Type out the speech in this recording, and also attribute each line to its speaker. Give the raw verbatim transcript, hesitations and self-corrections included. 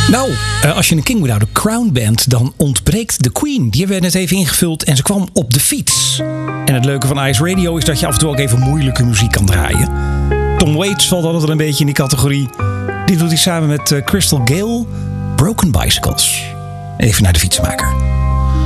Speaker 1: Nou, als je een King Without a Crown bent, dan ontbreekt de Queen. Die hebben we net even ingevuld en ze kwam op de fiets. En het leuke van Ice Radio is dat je af en toe ook even moeilijke muziek kan draaien. Tom Waits valt altijd een beetje in die categorie. Die doet hij samen met Crystal Gale, Broken Bicycles. Even naar de fietsenmaker.